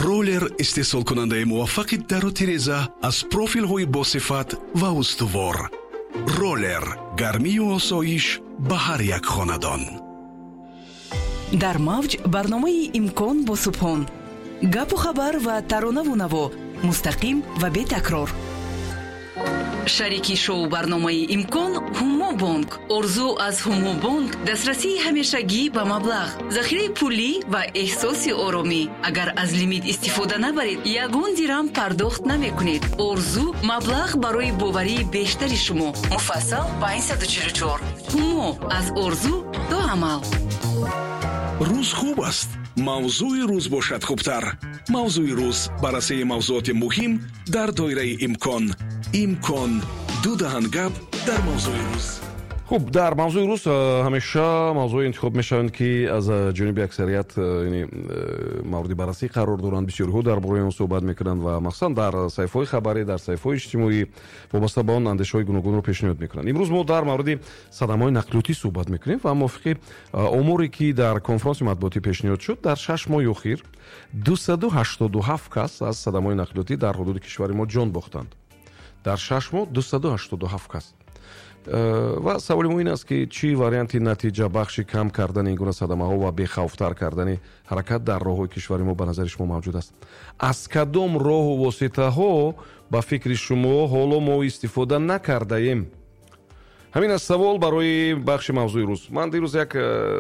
роллер истеҳсолкунандаи муваффақи дару тиреза аз профилҳои босифат ва устувор. роллер гармию осоиш ба ҳар як хонадон. дар мавҷ барномаи имкон бо субҳон, гапу хабар ва таронаву наво, мустақим ва бетакрор. шарики шоу барномаи имкон ҳумо бонк. орзу аз ҳумо бонк дастрасии ҳамешагӣ ба маблағ, захираи пулӣ ва эҳсоси оромӣ. агар аз лимит истифода набаред, ягон дирам пардохт намекунед. орзу маблағ барои боварии бештари шумо. муфассал ба 144. ҳумо аз орзу до амал. рӯз хуб аст. мавзӯи рӯз бошад хубтар. мавзӯи рӯз баррасии мавзуоти муҳим дар доираи имкон. имкон ду даҳан гап дар мавзӯи рӯз. хуб, дар мавзӯи рӯз ҳамеша мавзӯи интихоб мешаванд ки аз ҷониби аксарият мавриди баррасӣ қарор доранд. бисёриҳо дар бораи он суҳбат мекунанд ва махсусан дар саҳифаҳои хабарӣ, дар саҳифаҳои иҷтимоӣ вобаста ба он андешаҳои гуногунро пешниҳод мекунанд. имрӯз мо дар мавриди садамаҳои нақлиётӣ суҳбат мекунем ва мувофиқи оморе ки дар конфронси матбуотӣ пешниҳод шуд, дар 6 моҳи охир 287 кас аз садамаҳои нақлиётӣ дар ҳудуди кишвари мо ҷон бохтанд. дар 6 моҳ 287 кас. ва саволи мо ин аст ки чӣ варианти натиҷа бахши кам кардани ин гуна садамаҳо ва бехавфтар кардани ҳаракат дар роҳҳои кишвари мо ба назари шумо мавҷуд аст? аз кадом роҳу воситаҳо ба фикри шумо ҳоло мо истифода накардаем? ҳамин аст савол барои бахши мавзӯи рӯз. ман дирӯз як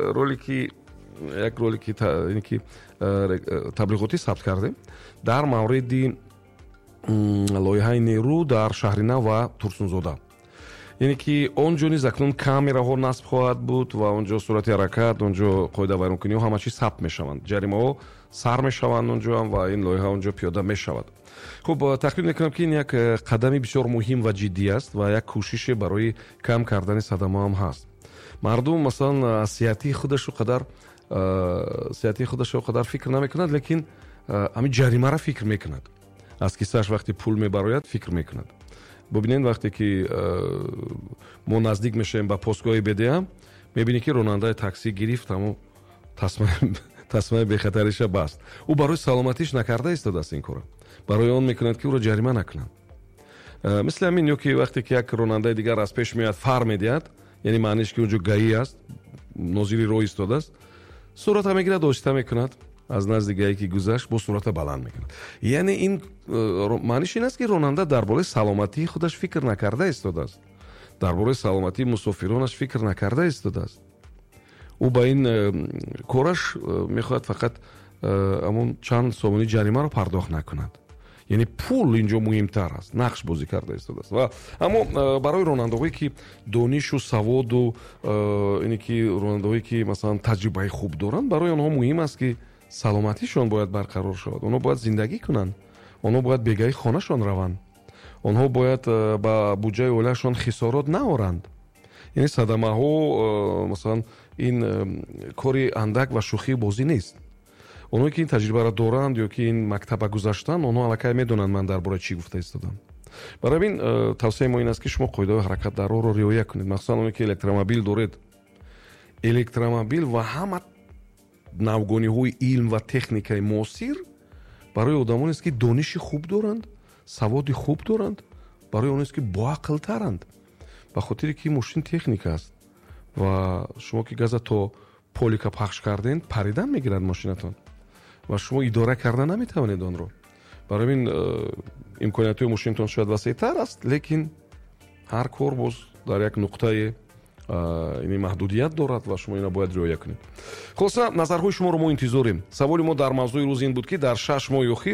ролики таблиғотӣ сабт кардем дар мавриди лоиҳаи нерӯ дар шаҳри нав ва турсунзода. яъне ки он ҷо низ акнун камераҳо насб хоҳад буд ва он ҷо сурати ҳаракат, он ҷо қоидавайронкуниҳо ҳама чиз сабт мешаванд. ҷаримаҳо сар мешаванд он ҷо ҳам ва ин лоиҳа он ҷо пиёда мешавад. хуб, тахмин мекунам ки ин як қадами бисёр муҳим ва ҷиддӣ аст ва як кӯшише барои кам кардани садама ҳам ҳаст. мардум масалан аз сеҳатии худашро қадар фикр намекунад, лекин ҳамин ҷаримаро фикр мекунад. аз кисааш вақти пул мебарояд фикр мекунад. бубинед вақте ки мо наздик мешавем ба постгоҳи бедеа, мебинӣ ки ронандаи таксӣ гирифт, ҳамо тасмаи бехатариша баст. ӯ барои саломатиш накарда истодааст ин кора. барои он мекунад ки ӯро ҷарима накунанд. мисли ҳамин ё ки вақте ки як ронандаи дигар аз пеш меояд фар медиҳад, яъне маъниш ки унҷо гаӣ аст, нозири роҳ истодааст, сурата мегирад, осиста мекунад, аз назди гаӣ ки гузашт бо сурата баланд мекунад. яъне ин маъниш ин аст ки ронанда дар бораи саломатии худаш фикр накарда истодааст, дар бораи саломатии мусофиронаш фикр накарда истодааст. ӯ ба ин кораш мехоҳад фақат ҳамон чанд сомонӣ ҷаримаро пардохт накунад. яъне пул инҷо муҳимтар аст, нақш бозӣ карда истодааст. ва аммо барои ронандаҳое ки донишу саводу ине ки ронандаҳое ки масалан таҷрибаи хуб доранд, барои онҳо муҳим аст ки саломатишон бояд барқарор шавад. онҳо бояд зиндагӣ кунанд, онҳо бояд бегаи хонашон раванд, онҳо бояд ба буҷаи оилаашон хисорот наоранд. яъне садамаҳо масалан ин кори андак ва шӯхии бозӣ нест. онҳое ки ин таҷрибаро доранд ё ки ин мактаба гузаштанд, онҳо аллакай медонанд ман дар бораи чӣ гуфта истодам. барои ҳамин тавсияи мо ин аст ки шумо қоидаҳои ҳаракат дар роҳро риоя кунед. махсусан оне ки электромобил доред. электромобил ва ҳама навгониҳои илм ва техникаи муосир барои одамонест ки дониши хуб доранд, саводи хуб доранд, барои онест ки боақлтаранд. ба хотире ки мошин техника аст ва шумо ки газа то полика пахш карден, паридан мегирад мошинатон ва шумо идора карда наметавонед онро. барои ин имкониятҳои мошинатон шояд васеътар аст, лекин ҳар кор боз дар як нуқтаи ин маҳдудият дорад ва шумо ина бояд риоя кунед. хулоса, назарҳои шуморо мо интизорем. саволи мо дар мавзӯи рӯз ин буд ки дар 6 моҳи охир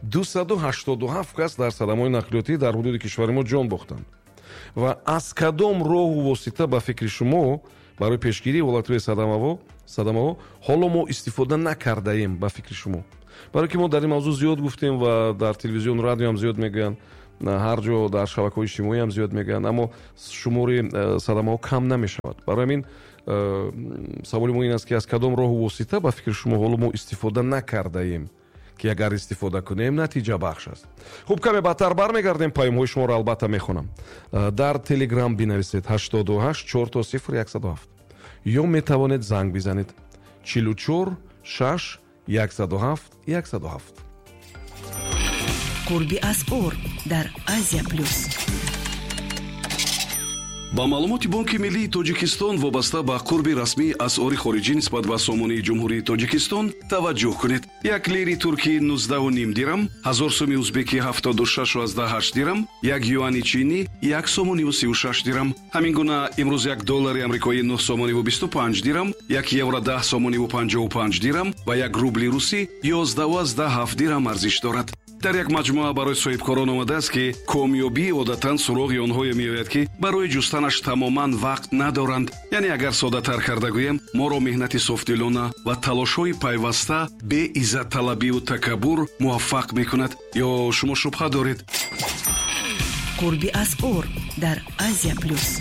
287 кас дар садамаҳои нақлиётӣ дар ҳудуди кишвари мо ҷон бохтанд. ва аз кадом роҳу восита ба фикри шумо барои пешгирии ҳолатҳои садамаҳо ҳоло мо истифода накардаем ба фикри шумо? барое ки мо дар ин мавзӯъ зиёд гуфтем ва дар телевизион, радио ҳам зиёд мегӯянд, ҳар ҷо дар шабакаҳои иҷтимоӣ ҳам зиёд мегӯянд, аммо шумори садамаҳо кам намешавад. барои ҳамин саволи мо ин аст ки аз кадом роҳу восита ба фикри шумо ҳоло мо истифода накардаем, ки агар истифода кунем натиҷа бахш аст? хуб, каме баъдтар бармегардем, паёмҳои шуморо албатта мехонам. дар телеграм бинависед 88 4 0 107 ё метавонед занг бизанед 44 6 107 107. قربی از اور در آسیا پلوس. با معلومات بانک ملی تاجیکستان وابسته به قرب رسمی اسعار خارجی نسبت به سامانه جمهوری تاجیکستان توجه کنید. یک لیری ترکی 19.5 درم، 1000 سوم ازبکی 76.8 درم، یک یوان چینی 1.36 درم. همین گونه امروز یک دلار آمریکایی 9.25 درم، یک یورو 10.55 درم و یک روبل روسی 11.7 درم ارزش دارد. در یک مجموعه برای صاحبکاران آمده است که کامیابی عادتاً سراغ آنها میآید که برای جستنش تماماً وقت ندارند. یعنی اگر ساده تر کرده گویم، ما را مهنت صافدلانه و تلاش‌های پیوسته به عزت طلبی و تکبر موفق میکند. یا شما شبهه دارید؟ قربی از اور در آسیا پلوس.